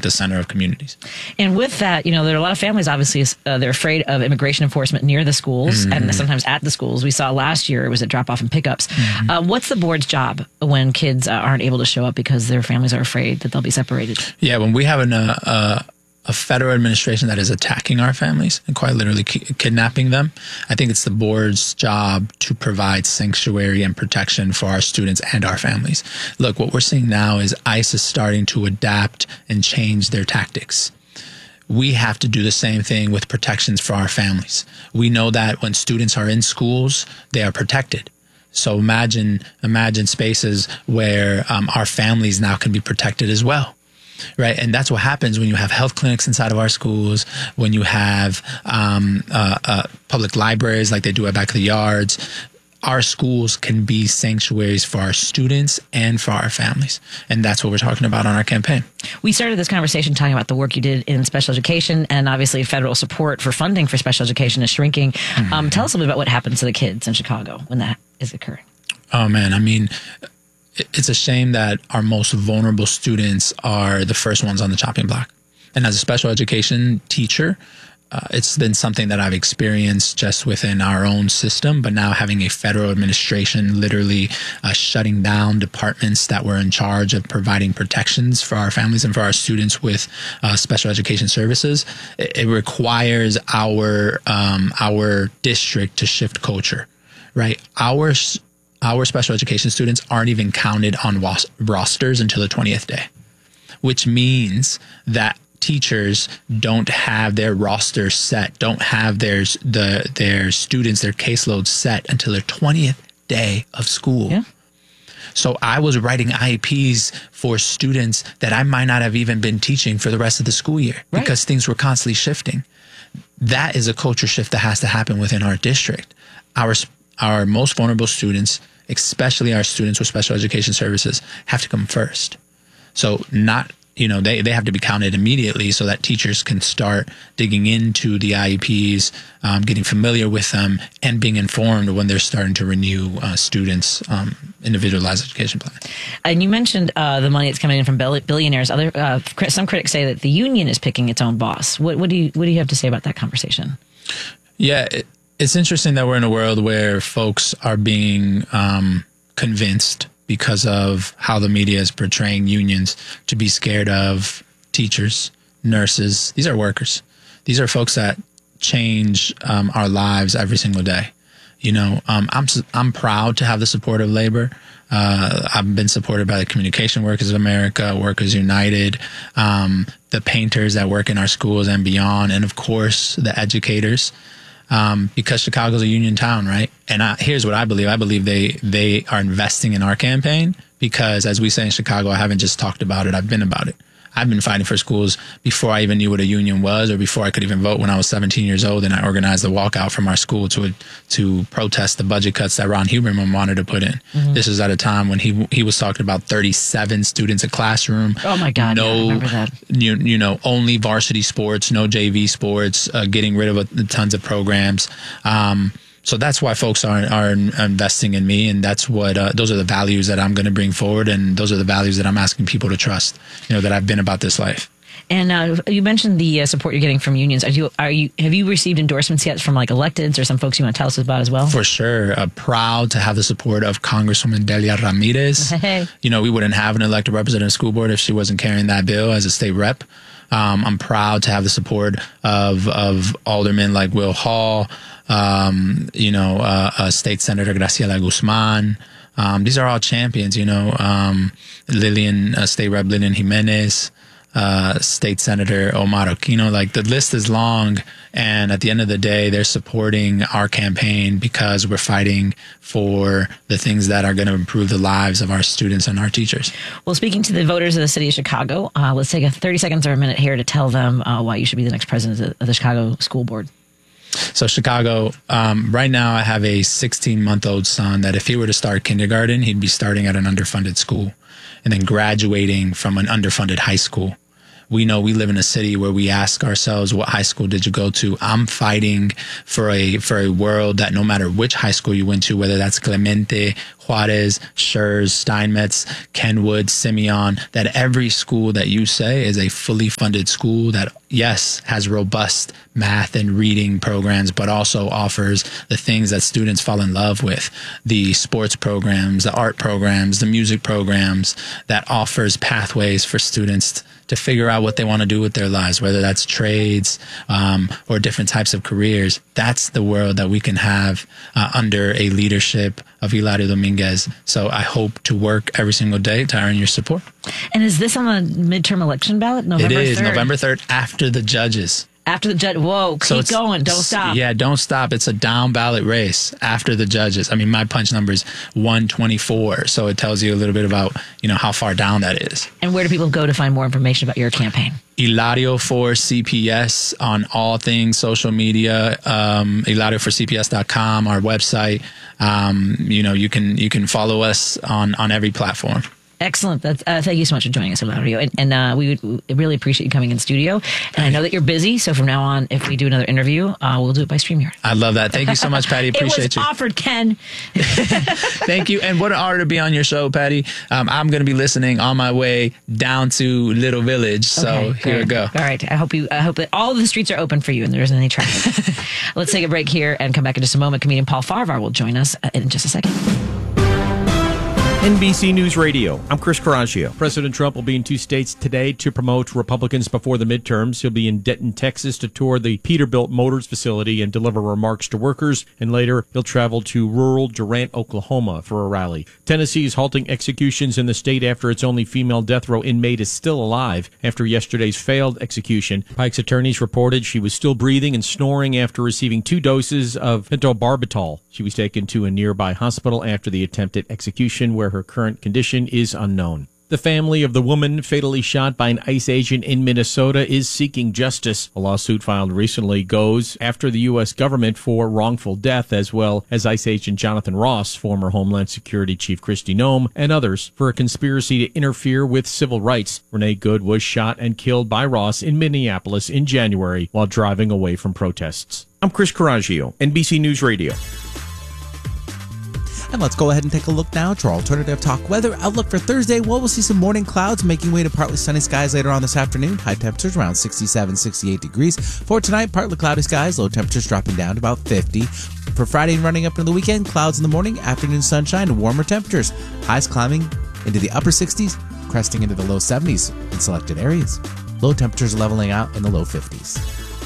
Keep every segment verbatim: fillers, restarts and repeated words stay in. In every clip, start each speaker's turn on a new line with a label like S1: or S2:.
S1: the center of communities.
S2: And with that, you know, there are a lot of families, obviously, uh, they're afraid of immigration enforcement near the schools mm-hmm. and sometimes at the schools. We saw last year it was at drop-off and pickups. Mm-hmm. Uh, what's the board's job when kids uh, aren't able to show up because their families are afraid that they'll be separated?
S1: Yeah, when we have an, uh, uh, a federal administration that is attacking our families and quite literally ki- kidnapping them, I think it's the board's job to provide sanctuary and protection for our students and our families. Look, what we're seeing now is ICE is starting to adapt and change their tactics. We have to do the same thing with protections for our families. We know that when students are in schools, they are protected. So imagine, imagine spaces where um, our families now can be protected as well. Right. And that's what happens when you have health clinics inside of our schools, when you have um, uh, uh, public libraries like they do at Back of the Yards. Our schools can be sanctuaries for our students and for our families. And that's what we're talking about on our campaign.
S2: We started this conversation talking about the work you did in special education, and obviously federal support for funding for special education is shrinking. Mm-hmm. Um, tell us a little bit about what happens to the kids in Chicago when that is occurring.
S1: Oh, man. I mean, it's a shame that our most vulnerable students are the first ones on the chopping block. And as a special education teacher, uh, it's been something that I've experienced just within our own system, but now having a federal administration literally uh, shutting down departments that were in charge of providing protections for our families and for our students with uh, special education services, it, it requires our, um, our district to shift culture, right? Our Our special education students aren't even counted on was- rosters until the twentieth day, which means that teachers don't have their roster set, don't have their, the, their students, their caseload set until their twentieth day of school. Yeah. So I was writing I E Ps for students that I might not have even been teaching for the rest of the school year right. because things were constantly shifting. That is a culture shift that has to happen within our district. Our Our most vulnerable students, especially our students with special education services, have to come first. So not, you know, they, they have to be counted immediately so that teachers can start digging into the I E Ps, um, getting familiar with them, and being informed when they're starting to renew uh, students' um, individualized education plan.
S2: And you mentioned uh, the money that's coming in from billionaires. Other uh, some critics say that the union is picking its own boss. What, what do you what do you have to say about that conversation?
S1: Yeah. It, It's interesting that we're in a world where folks are being um, convinced because of how the media is portraying unions to be scared of teachers, nurses. These are workers. These are folks that change um, our lives every single day. You know, um, I'm I'm proud to have the support of labor. Uh, I've been supported by the Communication Workers of America, Workers United, um, the painters that work in our schools and beyond, and of course the educators. Um, because Chicago's a union town, right? And I, here's what I believe. I believe they, they are investing in our campaign because, as we say in Chicago, I haven't just talked about it, I've been about it. I've been fighting for schools before I even knew what a union was or before I could even vote when I was seventeen years old, and I organized a walkout from our school to to protest the budget cuts that Ron Huberman wanted to put in. Mm-hmm. This was at a time when he he was talking about thirty-seven students a classroom.
S2: Oh my God,
S1: no,
S2: yeah, I remember that.
S1: You, you know, only varsity sports, no J V sports, uh, getting rid of a, tons of programs. Um, So that's why folks are are investing in me, and that's what uh, those are the values that I'm going to bring forward, and those are the values that I'm asking people to trust. You know, that I've been about this life.
S2: And uh, you mentioned the uh, support you're getting from unions. Are you are you have you received endorsements yet from like electeds or some folks you want to tell us about as well?
S1: For sure, uh, proud to have the support of Congresswoman Delia Ramirez.
S2: Hey.
S1: You know, we wouldn't have an elected representative school board if she wasn't carrying that bill as a state rep. Um, I'm proud to have the support of of aldermen like Will Hall. Um, you know, uh, uh, State Senator Graciela Guzman. Um, these are all champions, you know, um, Lillian, uh, State Rep Lillian Jimenez, uh, State Senator Omar Aquino. Like, the list is long. And at the end of the day, they're supporting our campaign because we're fighting for the things that are going to improve the lives of our students and our teachers.
S2: Well, speaking to the voters of the city of Chicago, uh, let's take a thirty seconds or a minute here to tell them uh, why you should be the next president of the Chicago School Board.
S1: So Chicago, um, right now I have a sixteen-month-old son that if he were to start kindergarten, he'd be starting at an underfunded school and then graduating from an underfunded high school. we know we live in a city where we ask ourselves, what high school did you go to? I'm fighting for a for a world that no matter which high school you went to, whether that's Clemente, Juarez, Schurz, Steinmetz, Kenwood, Simeon, that every school that you say is a fully funded school that, yes, has robust math and reading programs, but also offers the things that students fall in love with, the sports programs, the art programs, the music programs, that offers pathways for students to figure out what they want to do with their lives, whether that's trades um, or different types of careers. That's the world that we can have uh, under a leadership of Hilario Dominguez. So I hope to work every single day to earn your support.
S2: And is this on the midterm election ballot, November third?
S1: It is, November third, after the judges.
S2: After the judge, whoa,
S1: So
S2: keep
S1: it's-
S2: going, don't stop.
S1: Yeah, don't stop. It's a down ballot race after the judges. I mean, my punch number is one twenty-four, so it tells you a little bit about, you know, how far down that is.
S2: And where do people go to find more information about your campaign?
S1: Hilario for C P S on all things social media, um, hilario for C P S dot com, our website. Um, you know, you can you can follow us on, on every platform.
S2: Excellent. That's, uh, thank you so much for joining us, Hilario. And, and uh, we would we really appreciate you coming in studio. And I know that you're busy, so from now on, if we do another interview, uh, we'll do it by StreamYard.
S1: I love that. Thank you so much, Patty. Appreciate
S2: it was
S1: you.
S2: offered, Ken.
S1: Thank you. And what an honor to be on your show, Patty. Um, I'm going to be listening on my way down to Little Village. So
S2: Okay,
S1: here we
S2: good.
S1: go.
S2: All right. I hope you. I hope that all of the streets are open for you and there isn't any traffic. Let's take a break here and come back in just a moment. Comedian Paul Farvar will join us in just a second.
S3: N B C News Radio. I'm Chris Carragio. President Trump will be in two states today to promote Republicans before the midterms. He'll be in Denton, Texas to tour the Peterbilt Motors facility and deliver remarks to workers. And later, he'll travel to rural Durant, Oklahoma for a rally. Tennessee is halting executions in the state after its only female death row inmate is still alive after yesterday's failed execution. Pike's attorneys reported she was still breathing and snoring after receiving two doses of pentobarbital. She was taken to a nearby hospital after the attempted execution, where her current condition is unknown. The family of the woman fatally shot by an ICE agent in Minnesota is seeking justice. A lawsuit filed recently goes after the U S government for wrongful death, as well as ICE agent Jonathan Ross, former Homeland Security Chief Kristi Noem, and others for a conspiracy to interfere with civil rights. Renee Good was shot and killed by Ross in Minneapolis in January while driving away from protests. I'm Chris Carragio, N B C News Radio.
S4: And let's go ahead and take a look now to our alternative talk weather outlook for Thursday. Well, we'll see some morning clouds making way to partly sunny skies later on this afternoon. High temperatures around sixty-seven, sixty-eight degrees. For tonight, partly cloudy skies, low temperatures dropping down to about fifty. For Friday and running up into the weekend, clouds in the morning, afternoon sunshine, and warmer temperatures. Highs climbing into the upper sixties, cresting into the low seventies in selected areas. Low temperatures leveling out in the low fifties.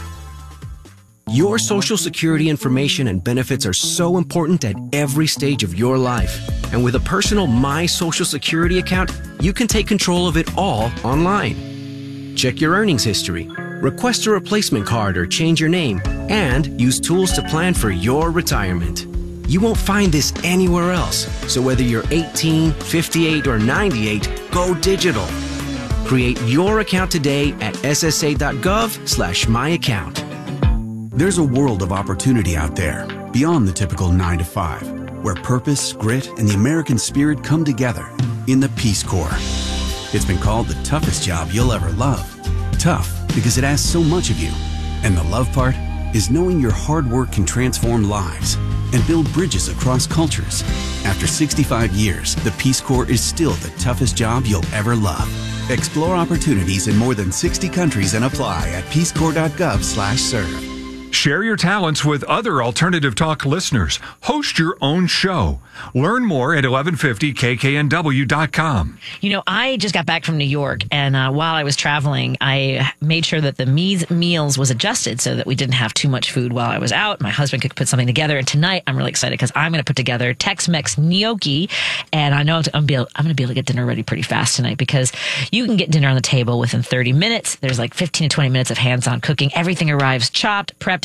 S5: Your Social Security information and benefits are so important at every stage of your life. And with a personal My Social Security account, you can take control of it all online. Check your earnings history, request a replacement card or change your name, and use tools to plan for your retirement. You won't find this anywhere else. So whether you're eighteen, fifty-eight, or ninety-eight, go digital. Create your account today at ssa.gov slash my account.
S6: There's a world of opportunity out there, beyond the typical nine to five, where purpose, grit, and the American spirit come together in the Peace Corps. It's been called the toughest job you'll ever love. Tough because it asks so much of you. And the love part is knowing your hard work can transform lives and build bridges across cultures. After sixty-five years, the Peace Corps is still the toughest job you'll ever love. Explore opportunities in more than sixty countries and apply at peacecorps.gov slash serve.
S7: Share your talents with other Alternative Talk listeners. Host your own show. Learn more at eleven fifty K K N W dot com.
S2: You know, I just got back from New York, and uh, while I was traveling, I made sure that the me's meals was adjusted so that we didn't have too much food while I was out. My husband could put something together, and tonight I'm really excited because I'm going to put together Tex-Mex gnocchi, and I know I'm, be able, I'm going to be able to get dinner ready pretty fast tonight because you can get dinner on the table within thirty minutes. There's like fifteen to twenty minutes of hands-on cooking. Everything arrives chopped, prepped,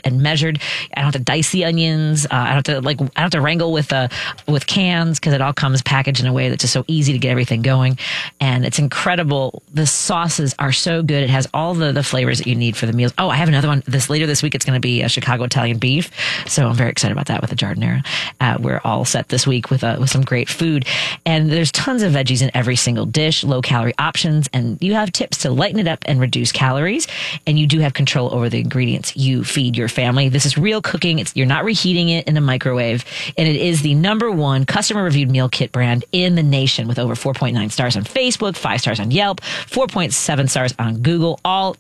S2: and measured. I don't have to dice the onions. Uh, I don't have to like I don't have to wrangle with uh, with cans because it all comes packaged in a way that's just so easy to get everything going. And it's incredible. The sauces are so good. It has all the, the flavors that you need for the meals. Oh, I have another one. This later this week, it's going to be a Chicago Italian beef. So I'm very excited about that with the Giardiniera. Uh, we're all set this week with uh, with some great food. And there's tons of veggies in every single dish, low calorie options, and you have tips to lighten it up and reduce calories. And you do have control over the ingredients you feed your family. This is real cooking. It's you're not reheating it in a microwave, and it is the number one customer reviewed meal kit brand in the nation with over four point nine stars on Facebook, five stars on Yelp, four point seven stars on Google, all